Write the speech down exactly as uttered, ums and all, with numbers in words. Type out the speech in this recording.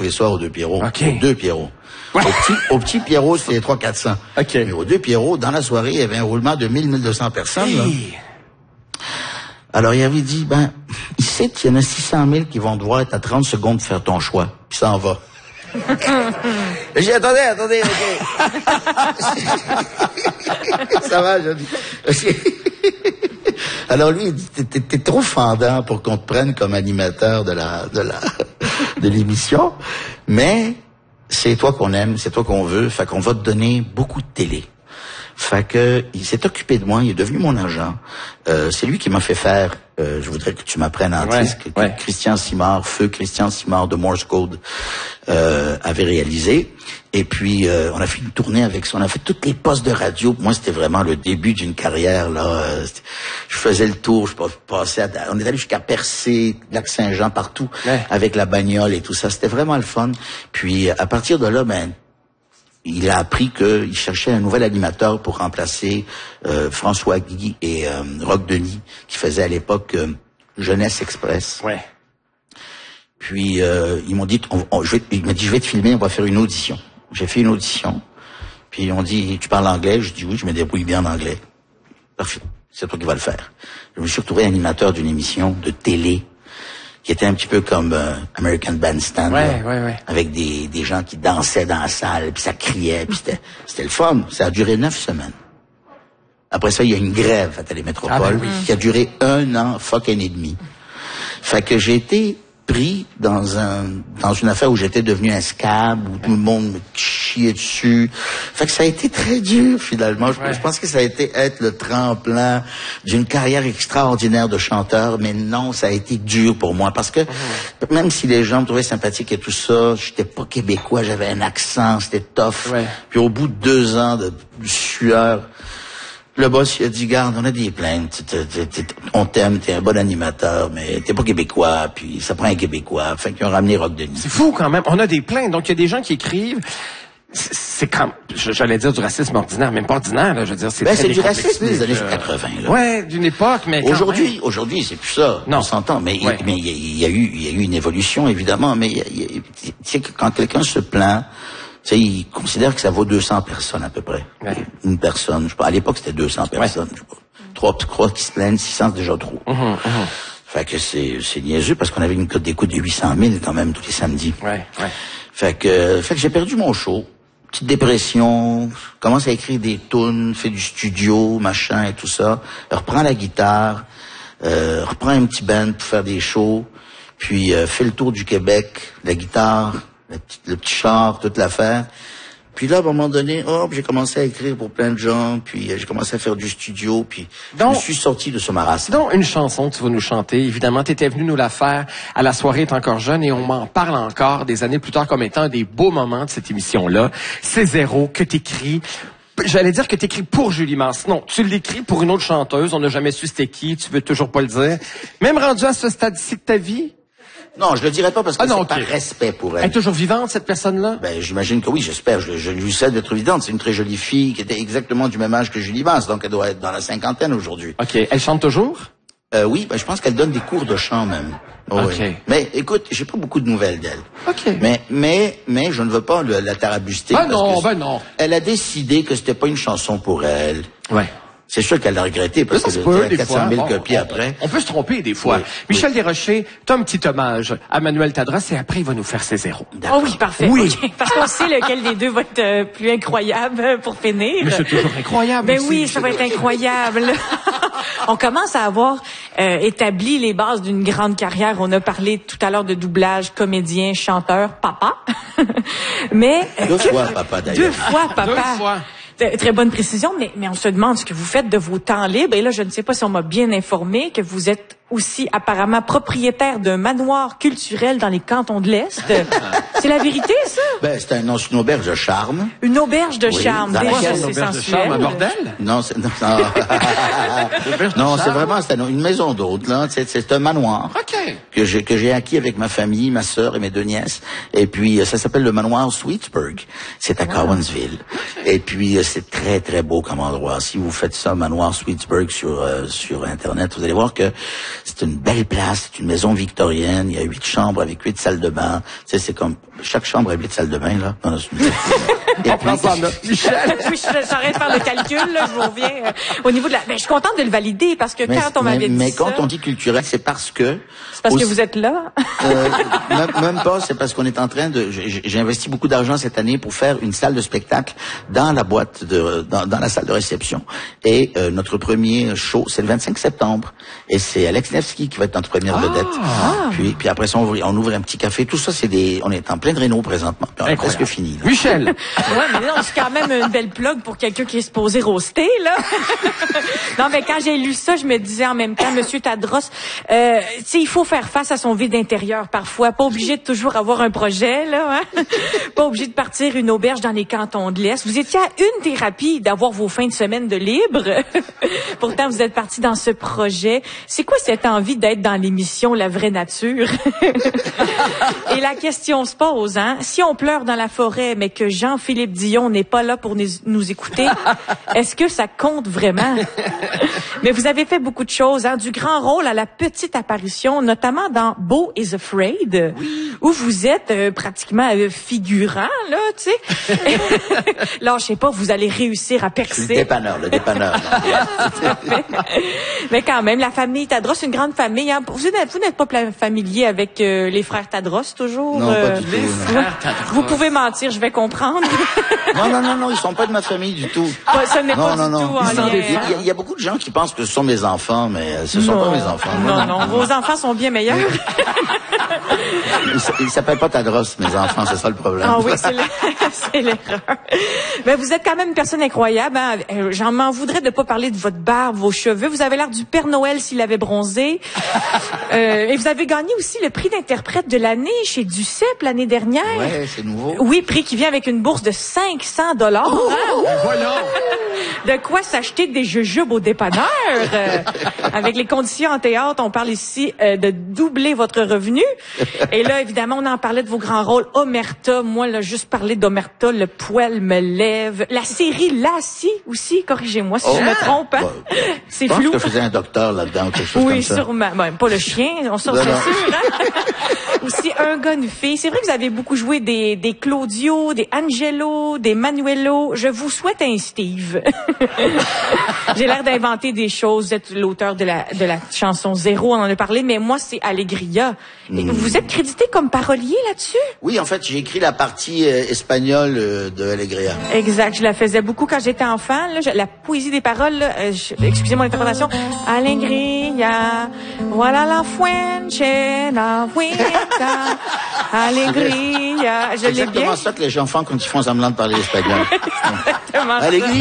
les soirs aux Deux Pierrots. Okay. Aux Deux Pierrots. Ouais. Au petit, au petit Pierrot, c'était trois quatre cents. Okay. Mais aux Deux Pierrots, dans la soirée, il y avait un roulement de mille, mille deux cents personnes. Là. Hey. Alors, il avait dit, ben, ici, il y en a six cent mille qui vont devoir être à trente secondes de faire ton choix. Puis ça en va. J'ai dit, attendez, attendez, OK. Ça va, j'ai dit. Alors lui, il dit, t'es, t'es, t'es trop fendant pour qu'on te prenne comme animateur de la, de la, de l'émission. Mais, c'est toi qu'on aime, c'est toi qu'on veut, fait qu'on va te donner beaucoup de télé. Fait que, il s'est occupé de moi, il est devenu mon agent. Euh, c'est lui qui m'a fait faire, euh, je voudrais que tu m'apprennes en ouais, disque, que ouais. Christian Simard, feu Christian Simard de Morse Code, euh, avait réalisé. Et puis, euh, on a fait une tournée avec ça, on a fait toutes les postes de radio. Moi, c'était vraiment le début d'une carrière, là. Euh, je faisais le tour, je passais à, on est allé jusqu'à Percé, Lac-Saint-Jean, partout, ouais. avec la bagnole et tout ça. C'était vraiment le fun. Puis, à partir de là, ben, il a appris qu'il cherchait un nouvel animateur pour remplacer euh, François Guy et euh, Roch Denis, qui faisaient à l'époque euh, Jeunesse Express. Ouais. Puis euh, ils m'ont dit, on, on, je vais, il m'a dit, je vais te filmer, on va faire une audition. J'ai fait une audition. Puis ils m'ont dit, tu parles anglais? Je dis oui, je me débrouille bien en anglais. Parfait, c'est toi qui vas le faire. Je me suis retrouvé animateur d'une émission de télé qui était un petit peu comme euh, American Bandstand, ouais, là, ouais, ouais. avec des, des gens qui dansaient dans la salle, puis ça criait, puis c'était, c'était le fun. Ça a duré neuf semaines. Après ça, il y a une grève à Télémétropole ah ben oui. qui a duré un an fucking et demi. Fait que j'ai été pris dans un dans une affaire où j'étais devenu un scab, où tout le monde me chiait dessus. Fait que ça a été très dur, finalement. Je, ouais. je pense que ça a été être le tremplin d'une carrière extraordinaire de chanteur, mais non, ça a été dur pour moi, parce que mmh. même si les gens me trouvaient sympathique et tout ça, j'étais pas québécois, j'avais un accent, c'était tough. Ouais. Puis au bout de deux ans de, de sueur, le boss, il a dit, garde, on a des plaintes, t'es, t'es, t'es, on t'aime, t'es un bon animateur, mais t'es pas québécois, puis ça prend un québécois. Fait qu'ils ont ramené Roch Denis. C'est fou quand même, on a des plaintes, donc il y a des gens qui écrivent, c'est, c'est quand, j'allais dire du racisme ordinaire, même pas ordinaire, là, je veux dire, c'est ben, très c'est du racisme des années euh... quatre-vints, là. Ouais, d'une époque, mais Aujourd'hui, même... aujourd'hui, c'est plus ça. Non. On s'entend, mais ouais. il, mais il y, a, il y a eu, il y a eu une évolution, évidemment, mais il y a, il y a, tu sais, quand quelqu'un se plaint, tu sais, il considère que ça vaut deux cents personnes à peu près. Ouais. Une personne. Je sais pas, à l'époque, c'était deux cents personnes. Ouais. Je sais pas. Trois, trois qui se plaignent, six cents, c'est déjà trop. Mmh, mmh. Fait que c'est, c'est niaiseux parce qu'on avait une cote d'écoute de huit cent mille quand même tous les samedis. Ouais, ouais. Fait que, fait que j'ai perdu mon show. Petite dépression. Commence à écrire des tunes, fait du studio, machin et tout ça. Reprends la guitare. Euh, reprends un petit band pour faire des shows. Puis, euh, fais le tour du Québec. La guitare. Le petit, le petit char, toute l'affaire. Puis là, à un moment donné, hop, j'ai commencé à écrire pour plein de gens, puis euh, j'ai commencé à faire du studio, puis donc, je me suis sorti de ce marasme. Donc, une chanson que tu vas nous chanter, évidemment, tu étais venu nous la faire à la soirée T'es encore jeune, et on m'en parle encore des années plus tard comme étant des beaux moments de cette émission-là. C'est Zéro que t'écris. J'allais dire que t'écris pour Julie Mance. Non, tu l'écris pour une autre chanteuse, on n'a jamais su c'était qui, tu veux toujours pas le dire. Même rendu à ce stade-ci de ta vie? Non, je le dirais pas parce que ah non, c'est okay. par respect pour elle. Elle est toujours vivante, cette personne-là? Ben, j'imagine que oui, j'espère. Je, je lui sais d'être vivante. C'est une très jolie fille qui était exactement du même âge que Julie Mance, donc elle doit être dans la cinquantaine aujourd'hui. OK. Elle chante toujours? Euh, oui, ben, je pense qu'elle donne des cours de chant même. Oh, OK. Oui. Mais écoute, j'ai pas beaucoup de nouvelles d'elle. OK. Mais, mais, mais je ne veux pas le, la tarabuster. Ben non, que ben non. Elle a décidé que c'était pas une chanson pour elle. Ouais. C'est sûr qu'elle l'a regretté parce que c'était quatre cent mille bon, copies on, après. On peut se tromper des fois. Oui, Michel oui. Desrochers, t'as un petit hommage à Manuel Tadros et après il va nous faire ses zéros. Oh oui, parfait. Oui. Okay. Parce qu'on sait lequel des deux va être euh, plus incroyable pour finir. Mais c'est toujours incroyable. Ben aussi, oui, ça va être incroyable. On commence à avoir euh, établi les bases d'une grande carrière. On a parlé tout à l'heure de doublage, comédien, chanteur, papa. Mais deux fois papa d'ailleurs. Deux fois papa. Deux fois. Très bonne précision, mais, mais on se demande ce que vous faites de vos temps libres. Et là, je ne sais pas si on m'a bien informé que vous êtes aussi apparemment propriétaire d'un manoir culturel dans les cantons de l'Est. C'est la vérité, ça? Ben, c'est un, non, c'est une auberge de charme. Une auberge de oui, charme. Déjà, c'est une auberge de charme, un bordel? Non, c'est, non, non, non c'est vraiment, c'est une maison d'hôte, là. C'est, c'est un manoir. OK. Que j'ai, que j'ai acquis avec ma famille, ma sœur et mes deux nièces. Et puis, ça s'appelle le manoir Sweetsburg. C'est à wow. Cowansville. Okay. Et puis, c'est très, très beau comme endroit. Si vous faites ça, manoir Sweetsburg sur, euh, sur Internet, vous allez voir que c'est une belle place, c'est une maison victorienne, il y a huit chambres avec huit salles de bain. Tu sais, c'est comme, chaque chambre a huit salles de bain, là. Non, c'est une... Et puis, Michel. Oui, j'arrête de faire le calcul, là, je vous reviens. Euh, au niveau de la, mais je suis contente de le valider parce que mais, quand on m'avait dit Mais ça, quand on dit culturel, c'est parce que... c'est parce aussi, que vous êtes là. euh, même, même pas, c'est parce qu'on est en train de... J'ai investi beaucoup d'argent cette année pour faire une salle de spectacle dans la boîte, de, dans, dans la salle de réception. Et euh, notre premier show, c'est le vingt-cinq septembre. Et c'est Alex Nevsky qui va être notre première ah. vedette. Puis, puis après ça, on ouvre, on ouvre un petit café. Tout ça, c'est des... On est en plein de réno présentement. Puis on est presque fini. Là. Michel. Ouais, mais non, c'est quand même une belle plug pour quelqu'un qui est supposé roaster, là. Non, mais quand j'ai lu ça, je me disais en même temps, Monsieur Tadros, euh, tu sais, il faut faire face à son vide intérieur parfois. Pas obligé de toujours avoir un projet, là, hein? Pas obligé de partir une auberge dans les cantons de l'Est. Vous étiez à une thérapie d'avoir vos fins de semaine de libre. Pourtant, vous êtes parti dans ce projet. C'est quoi cette envie d'être dans l'émission La Vraie Nature? Et la question se pose, hein? Si on pleure dans la forêt, mais que Jean-Philippe Dion n'est pas là pour nous, nous écouter, est-ce que ça compte vraiment? Mais vous avez fait beaucoup de choses, hein? Du grand rôle à la petite apparition, notamment dans Beau is Afraid, oui. Où vous êtes euh, pratiquement euh, figurant, là, tu sais. Là, je sais pas, vous allez réussir à percer. Le dépanneur, le dépanneur. Mais quand même, la famille Tadros, une grande famille. Hein? Vous n'êtes, vous n'êtes pas familier avec euh, les frères Tadros, toujours? Non, euh, pas du tout. Les Non. frères Tadros. Vous pouvez mentir, je vais comprendre. Non, non, non, non, ils sont pas de ma famille du tout. Pas, ce n'est Non, pas non, du non. tout en Ils sont lien. des- Il y, a- il y a beaucoup de gens qui pensent que ce sont mes enfants, mais euh, ce sont Non. pas mes enfants. Non, non, vos enfants sont bien meilleurs. Ils s- Ils s'appellent pas Tadros, mes enfants, c'est ça le problème. Ah oui, c'est le- c'est l'erreur. Mais vous êtes quand même une personne incroyable. Hein? Euh, J'en m'en voudrais de pas parler de votre barbe, vos cheveux. Vous avez l'air du Père Noël s'il avait bronzé. Euh, et vous avez gagné aussi le prix d'interprète de l'année chez Duceppe l'année dernière. Ouais, c'est nouveau. Oui, prix qui vient avec une bourse de cinq cents dollars. Voilà. De quoi s'acheter des jujubes au dépanneur. Euh, avec les conditions en théâtre, on parle ici euh, de doubler votre revenu. Et là, évidemment, on en parlait de vos grands rôles. Omerta, moi, là, juste parler d'Omerta, le poil me lève. La série Lassie aussi, corrigez-moi si Oh. je me trompe. Hein? Bah, C'est Je pense flou. que faisait un docteur là-dedans ou quelque chose Oui, comme ça. sûrement. Bon, pas le chien, on sort Non, c'est non. sûr. Hein? Aussi, un gars, une fille. C'est vrai que vous avez beaucoup joué des, des Claudio, des Angelo, des Manuelo. Je vous souhaite un Steve. J'ai l'air d'inventer des choses. Vous êtes l'auteur de la, de la chanson Zéro, on en a parlé, mais moi, c'est Alegria. Et Mm. vous êtes crédité comme parolier là-dessus? Oui, en fait, j'ai écrit la partie euh, espagnole euh, de Alegria. Exact, je la faisais beaucoup quand j'étais enfant. Là, Je- la poésie des paroles, là, euh, je- excusez-moi l'interprétation. Alegria, voilà la fuente, la vuelta, alegria. Je C'est l'ai bien. exactement ça que les enfants quand ils font semblant de parler espagnol. Exactement ça. Alegria.